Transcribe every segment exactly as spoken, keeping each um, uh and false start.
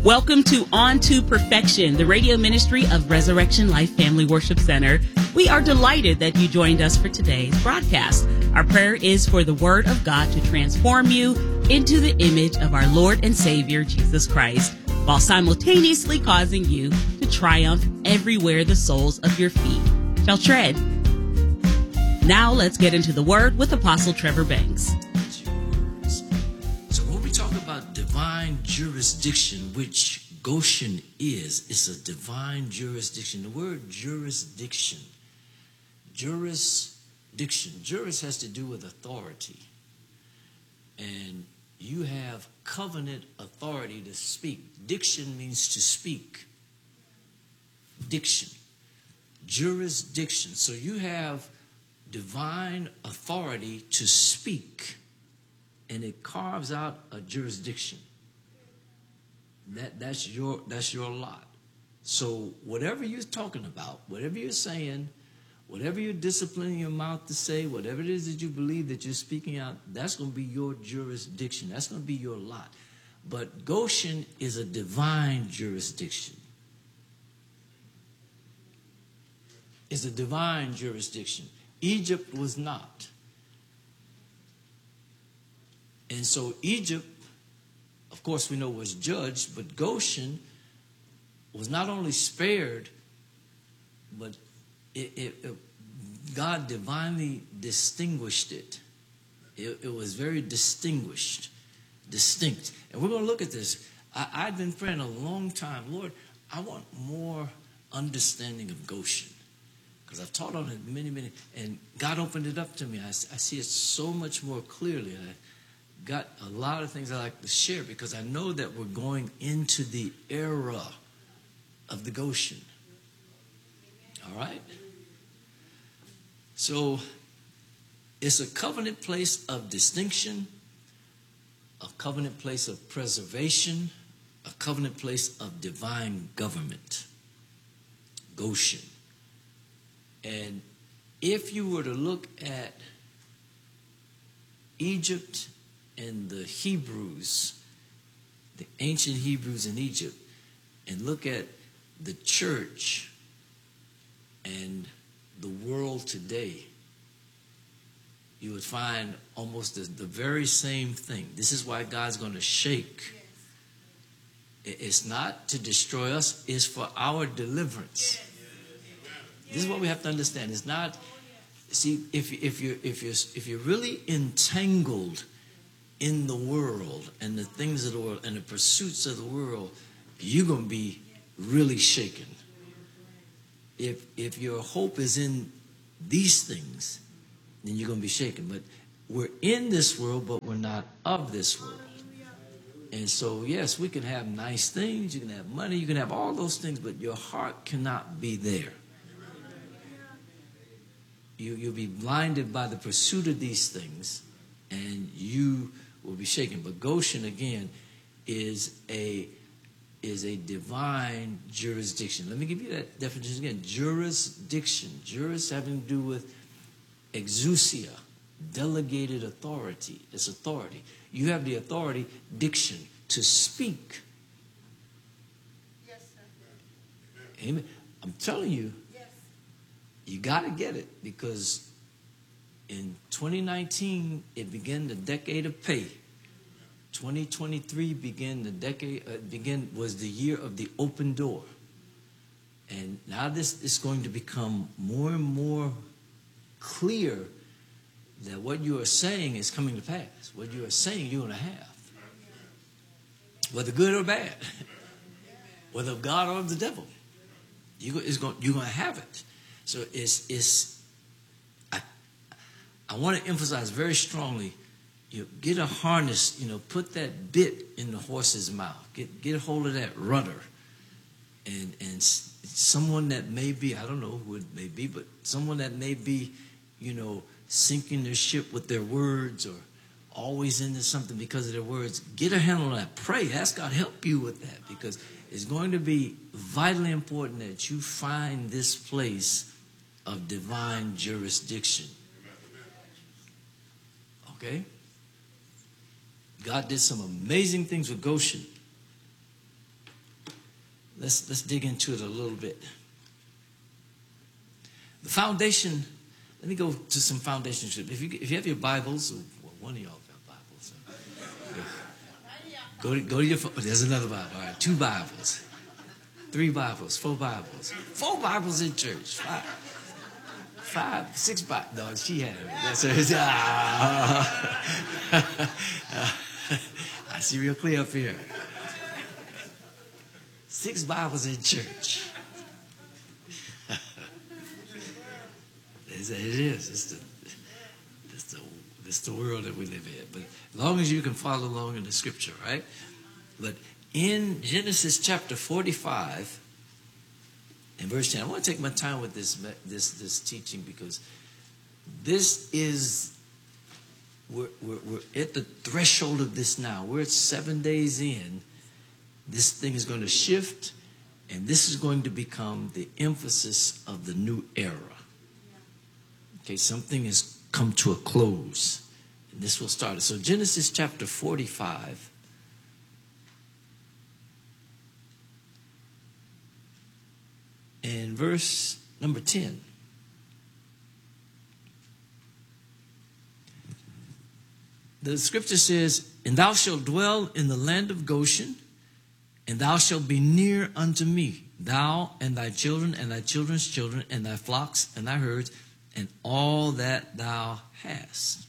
Welcome to On to Perfection, the radio ministry of Resurrection Life Family Worship Center. We are delighted that you joined us for today's broadcast. Our prayer is for the Word of God to transform you into the image of our Lord and Savior, Jesus Christ, while simultaneously causing you to triumph everywhere the soles of your feet shall tread. Now let's get into the Word with Apostle Trevor Banks. So when we talk about divine jurisdiction, which Goshen is, it's a divine jurisdiction. The word jurisdiction, jurisdiction, juris has to do with authority. And you have covenant authority to speak. Diction means to speak. Diction. Jurisdiction. So you have divine authority to speak, and it carves out a jurisdiction. That that's your that's your lot. So whatever you're talking about, whatever you're saying, whatever you're disciplining your mouth to say, whatever it is that you believe that you're speaking out, that's going to be your jurisdiction. That's going to be your lot. But Goshen is a divine jurisdiction. It's a divine jurisdiction. Egypt was not. And so Egypt, of course, we know was judged, but Goshen was not only spared, but it, it, it, God divinely distinguished it. it. It was very distinguished, distinct. And we're going to look at this. I, I've been praying a long time. Lord, I want more understanding of Goshen, because I've taught on it many, many, and God opened it up to me. I, I see it so much more clearly. I got a lot of things I like to share, because I know that we're going into the era of the Goshen. All right? So it's a covenant place of distinction, a covenant place of preservation, a covenant place of divine government. Goshen. And if you were to look at Egypt and the Hebrews, the ancient Hebrews in Egypt, and look at the church and the world today, you would find almost the, the very same thing. This is why God's going to shake. It's not to destroy us, it's for our deliverance. This is what we have to understand. It's not, see, if, if, you're, if, you're, if you're really entangled in the world and the things of the world and the pursuits of the world, you're going to be really shaken. If, if your hope is in these things, then you're going to be shaken. But we're in this world, but we're not of this world. And so, yes, we can have nice things. You can have money. You can have all those things, but your heart cannot be there. You, you'll be blinded by the pursuit of these things, and you will be shaken. But Goshen, again, is a, is a divine jurisdiction. Let me give you that definition again. Jurisdiction. Juris having to do with exousia, delegated authority. It's authority. You have the authority, diction, to speak. Yes, sir. Amen. I'm telling you, you got to get it, because in twenty nineteen, it began the decade of pay. twenty twenty-three began the decade, uh, began, was the year of the open door. And now this is going to become more and more clear that what you are saying is coming to pass. What you are saying, you're going to have. Whether good or bad. Whether of God or of the devil. You, it's going, you're going to have it. So it's, it's I, I want to emphasize very strongly, you know, get a harness, you know, put that bit in the horse's mouth. Get, get a hold of that rudder. And, and someone that may be, I don't know who it may be, but someone that may be, you know, sinking their ship with their words, or always into something because of their words, get a handle on that. Pray. Ask God help you with that, because it's going to be vitally important that you find this place of divine jurisdiction. Okay? God did some amazing things with Goshen. let's let's dig into it a little bit. The foundation. Let me go to some foundation. If you if you have your Bibles, well, one of y'all got Bibles. So go to go to your. There's another Bible. All right, two Bibles, three Bibles, four Bibles, four Bibles in church. Five, five, six Bibles. No, she had it. That's her. Ah. I see real clear up here. Six Bibles in church. It is. It's the, it's, the, it's the world that we live in. But as long as you can follow along in the scripture, right? But in Genesis chapter forty-five, in verse ten, I want to take my time with this, this, this teaching because this is, we're, we're, we're at the threshold of this now. We're at seven days in. This thing is going to shift, and this is going to become the emphasis of the new era. Okay, something has come to a close, and this will start it. So Genesis chapter forty-five. And verse number ten. The scripture says, "And thou shalt dwell in the land of Goshen, and thou shalt be near unto me, thou and thy children and thy children's children, and thy flocks and thy herds, and all that thou hast."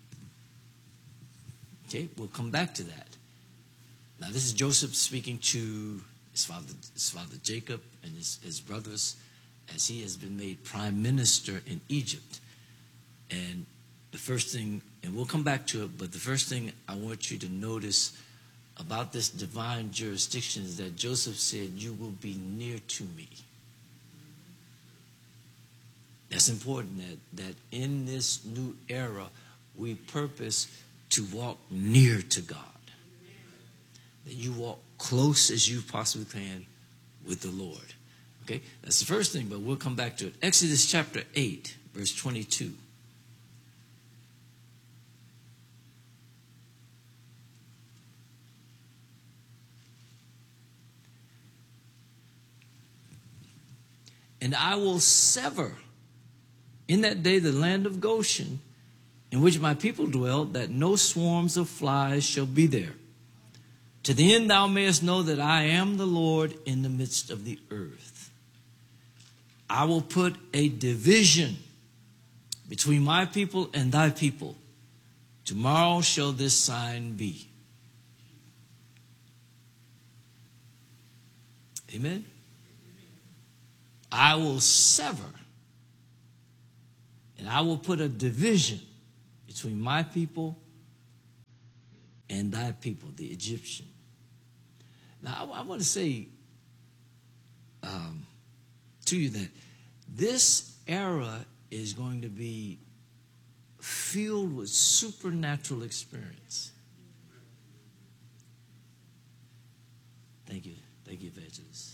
Okay, we'll come back to that. Now, this is Joseph speaking to his father, his father Jacob and his, his brothers as he has been made prime minister in Egypt. And the first thing, and we'll come back to it, but the first thing I want you to notice about this divine jurisdiction is that Joseph said, "You will be near to me." That's important that, that in this new era, we purpose to walk near to God. That you walk close as you possibly can with the Lord. Okay, that's the first thing, but we'll come back to it. Exodus chapter eight, verse twenty-two. "And I will sever in that day the land of Goshen, in which my people dwell, that no swarms of flies shall be there. To the end thou mayest know that I am the Lord in the midst of the earth. I will put a division between my people and thy people. Tomorrow shall this sign be." Amen. I will sever, and I will put a division between my people and thy people, the Egyptian. Now, I, I want to say um, to you that this era is going to be filled with supernatural experience. Thank you. Thank you, Evangelist.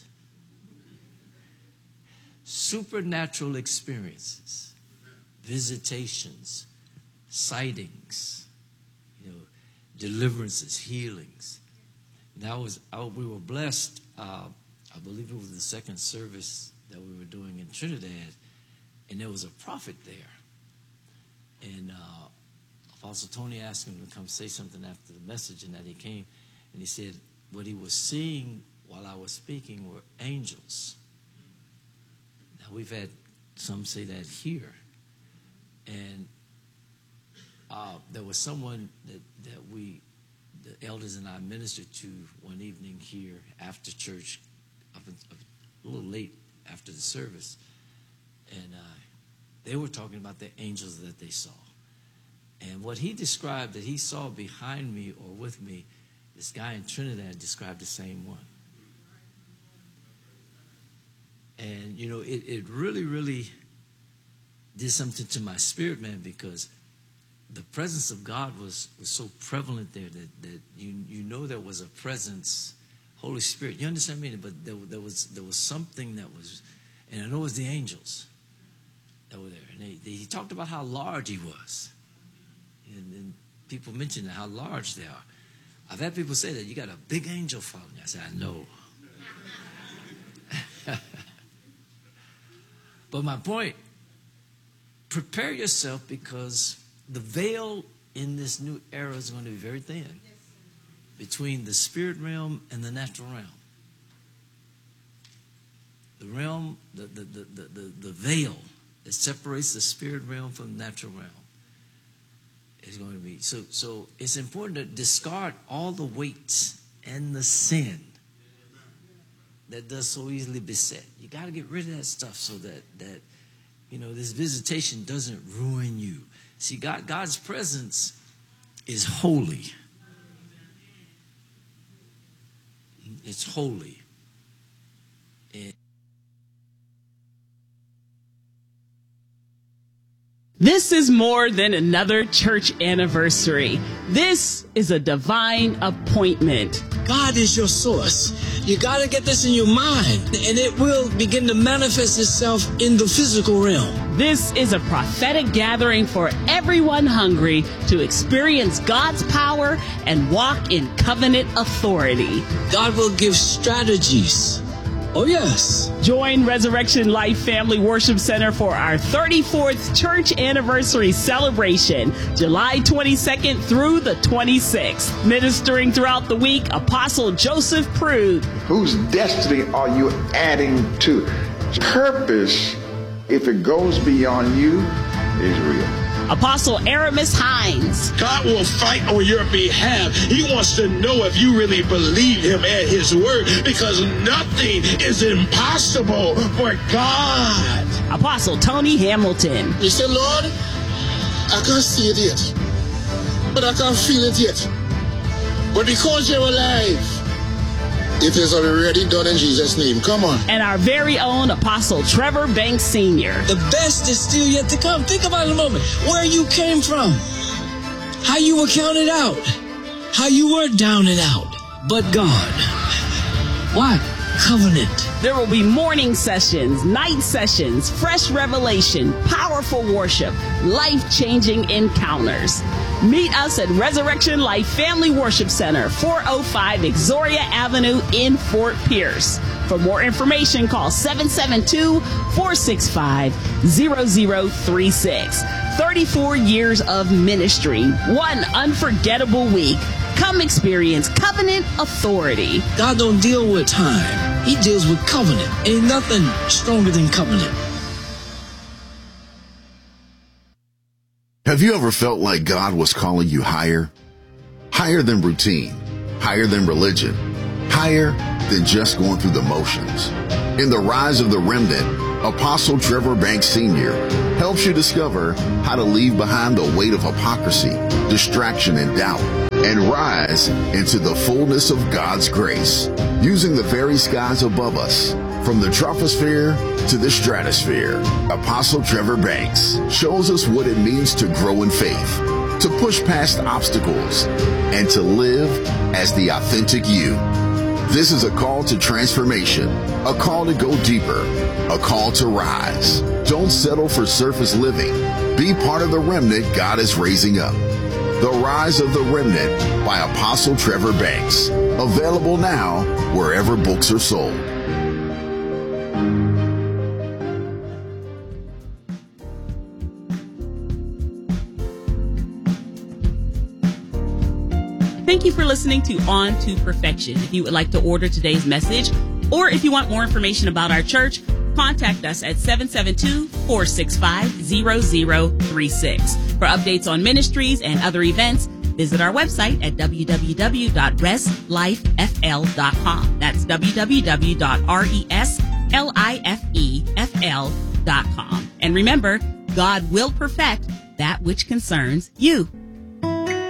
Supernatural experiences, visitations, sightings, you know, deliverances, healings. That was I, we were blessed. Uh, I believe it was the second service that we were doing in Trinidad, and there was a prophet there. And uh, Apostle Tony asked him to come say something after the message, and that he came, and he said what he was seeing while I was speaking were angels. Now we've had some say that here, and uh, there was someone that that we. The elders and I ministered to one evening here after church, up a little late after the service, and uh, they were talking about the angels that they saw. And what he described that he saw behind me or with me, this guy in Trinidad described the same one. And, you know, it, it really, really did something to my spirit, man, because the presence of God was, was so prevalent there that, that you you know there was a presence, Holy Spirit. You understand me? But there, there was there was something that was, and I know it was the angels that were there. And they, they, he talked about how large he was. And, and people mentioned how large they are. I've had people say that you got a big angel following you. I said, I know. But my point, prepare yourself, because the veil in this new era is going to be very thin between the spirit realm and the natural realm. The realm, the, the, the, the, the, the veil that separates the spirit realm from the natural realm is going to be. So, so it's important to discard all the weights and the sin that does so easily beset. You got to get rid of that stuff so that, that, you know, this visitation doesn't ruin you. See, God, God's presence is holy. It's holy. And this is more than another church anniversary. This is a divine appointment. God is your source. You got to get this in your mind, and it will begin to manifest itself in the physical realm. This is a prophetic gathering for everyone hungry to experience God's power and walk in covenant authority. God will give strategies. Oh, yes. Join Resurrection Life Family Worship Center for our thirty-fourth church anniversary celebration, July twenty-second through the twenty-sixth. Ministering throughout the week, Apostle Joseph Prude. Whose destiny are you adding to? Purpose, if it goes beyond you, is real. Apostle Aramis Hines. God will fight on your behalf. He wants to know if you really believe him and his word, because nothing is impossible for God. Apostle Tony Hamilton. You say, Lord, I can't see it yet, but I can't feel it yet. But because you're alive, it is already done in Jesus' name. Come on. And our very own Apostle Trevor Banks Senior The best is still yet to come. Think about it a moment. Where you came from. How you were counted out. How you were down and out. But God. Why? Covenant. There will be morning sessions, night sessions, fresh revelation, powerful worship, life-changing encounters. Meet us at Resurrection Life Family Worship Center, four oh five Exoria Avenue in Fort Pierce. For more information, call seven seven two, four six five, zero zero three six. thirty-four years of ministry, one unforgettable week. Come experience covenant authority. God don't deal with time. He deals with covenant. Ain't nothing stronger than covenant. Have you ever felt like God was calling you higher? Higher than routine, higher than religion, higher than just going through the motions. In The Rise of the Remnant, Apostle Trevor Banks Senior helps you discover how to leave behind the weight of hypocrisy, distraction, and doubt, and rise into the fullness of God's grace, using the very skies above us. From the troposphere to the stratosphere, Apostle Trevor Banks shows us what it means to grow in faith, to push past obstacles, and to live as the authentic you. This is a call to transformation, a call to go deeper, a call to rise. Don't settle for surface living. Be part of the remnant God is raising up. The Rise of the Remnant by Apostle Trevor Banks. Available now wherever books are sold. Thank you for listening to On to Perfection. If you would like to order today's message, or if you want more information about our church, contact us at seven seven two, four six five, zero zero three six. For updates on ministries and other events, visit our website at w w w dot res life f l dot com. That's w w w dot res life f l dot com. And remember, God will perfect that which concerns you.